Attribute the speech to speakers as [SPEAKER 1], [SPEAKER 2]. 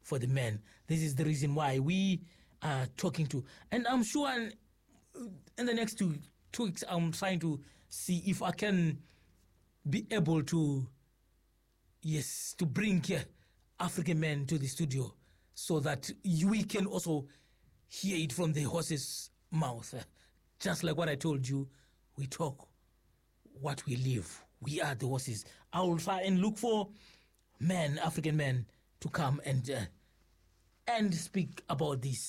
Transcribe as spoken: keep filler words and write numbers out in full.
[SPEAKER 1] for the men. This is the reason why we are talking to. And I'm sure in, in the next two, two weeks, I'm trying to see if I can be able to, yes, to bring uh, African men to the studio so that we can also hear it from the horse's mouth. Uh, just like what I told you, we talk what we live. We are the horses. I will try and look for men, African men, to come and uh, and speak about this